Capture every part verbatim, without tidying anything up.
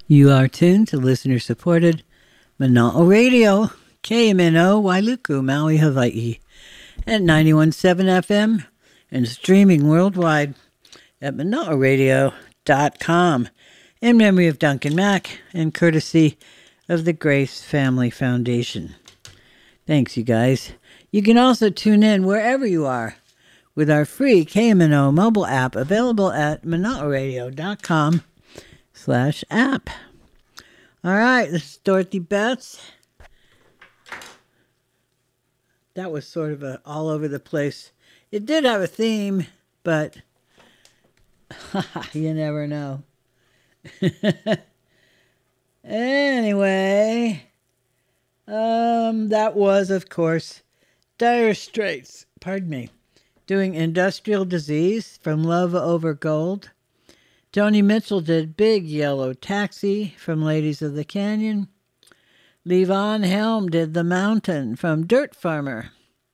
You are tuned to listener-supported Mana'a Radio, K M N O, Wailuku, Maui, Hawaii, at ninety-one point seven F M and streaming worldwide at mana'a radio dot com in memory of Duncan Mack and courtesy of the Grace Family Foundation. Thanks, you guys. You can also tune in wherever you are with our free K M N O mobile app available at mana'a radio dot com slash app. All right, this is Dorothy Betts. That was sort of a all over the place. It did have a theme, but you never know. Anyway, um, that was, of course, Dire Straits, pardon me, doing Industrial Disease from Love Over Gold. Joni Mitchell did Big Yellow Taxi from Ladies of the Canyon. Levon Helm did The Mountain from Dirt Farmer.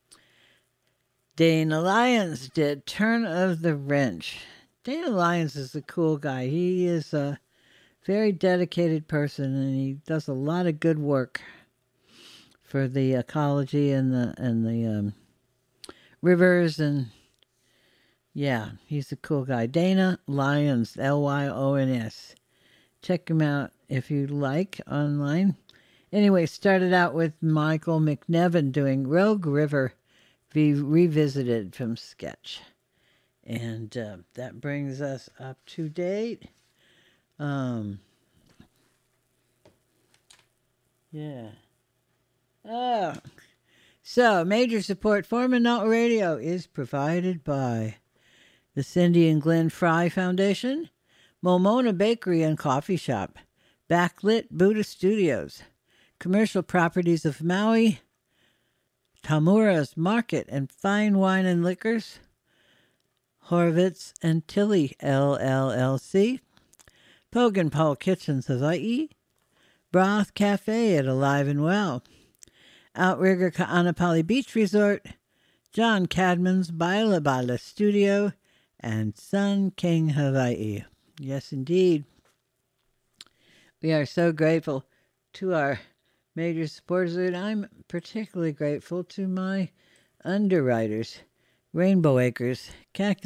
Dana Lyons did Turn of the Wrench. Dana Lyons is a cool guy. He is a very dedicated person, and he does a lot of good work for the ecology and the and the um, rivers, and yeah, he's a cool guy. Dana Lyons, L Y O N S. Check him out if you like online. Anyway, started out with Michael McNevin doing Rogue River Re- Revisited from Sketch. And uh, that brings us up to date. Um, yeah. Oh. So, major support for Mana'a Radio is provided by the Cindy and Glenn Fry Foundation, Momona Bakery and Coffee Shop, Backlit Buddha Studios, Commercial Properties of Maui, Tamura's Market and Fine Wine and Liquors, Horvitz and Tilly L L L C, Pogue and Paul Kitchens Hawaii, Broth Cafe at Alive and Well, Outrigger Ka'anapali Beach Resort, John Cadman's Baila Baila Studio, and Sun King Hawaii. Yes, indeed. We are so grateful to our major supporters, and I'm particularly grateful to my underwriters, Rainbow Acres, Cactus